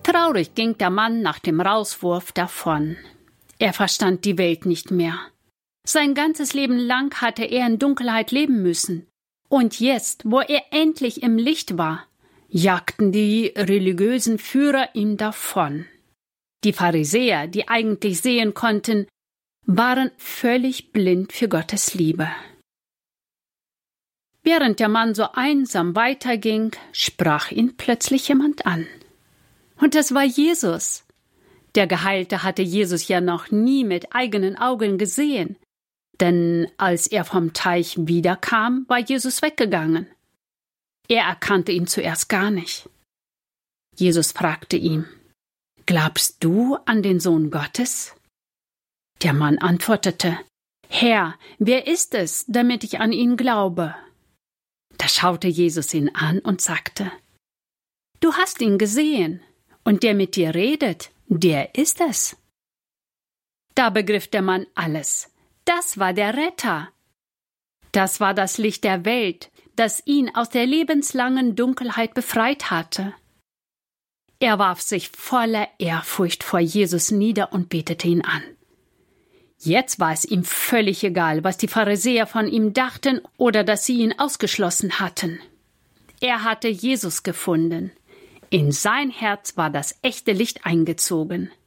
Traurig ging der Mann nach dem Rauswurf davon. Er verstand die Welt nicht mehr. Sein ganzes Leben lang hatte er in Dunkelheit leben müssen. Und jetzt, wo er endlich im Licht war, jagten die religiösen Führer ihm davon. Die Pharisäer, die eigentlich sehen konnten, waren völlig blind für Gottes Liebe. Während der Mann so einsam weiterging, sprach ihn plötzlich jemand an. Und es war Jesus. Der Geheilte hatte Jesus ja noch nie mit eigenen Augen gesehen, denn als er vom Teich wiederkam, war Jesus weggegangen. Er erkannte ihn zuerst gar nicht. Jesus fragte ihn: »Glaubst du an den Sohn Gottes?« Der Mann antwortete: »Herr, wer ist es, damit ich an ihn glaube?« Da schaute Jesus ihn an und sagte: »Du hast ihn gesehen, und der mit dir redet, der ist es.« Da begriff der Mann alles. Das war der Retter. Das war das Licht der Welt, das ihn aus der lebenslangen Dunkelheit befreit hatte. Er warf sich voller Ehrfurcht vor Jesus nieder und betete ihn an. Jetzt war es ihm völlig egal, was die Pharisäer von ihm dachten oder dass sie ihn ausgeschlossen hatten. Er hatte Jesus gefunden. In sein Herz war das echte Licht eingezogen.